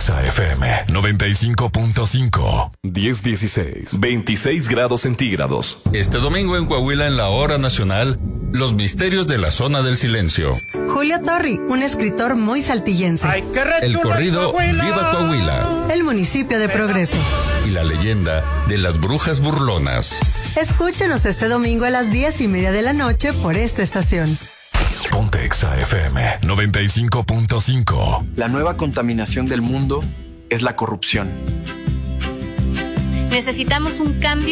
Exa FM 95.5. 10:16. 26 grados centígrados. Este domingo en Coahuila, en la Hora Nacional, los misterios de la Zona del Silencio. Julio Torri, un escritor muy saltillense. El corrido Viva Coahuila. El municipio de Progreso. Y la leyenda de las brujas burlonas. Escúchenos este domingo a las 10:30 de la noche por esta estación. Ponte Exa FM 95.5. La nueva contaminación del mundo es la corrupción. Necesitamos un cambio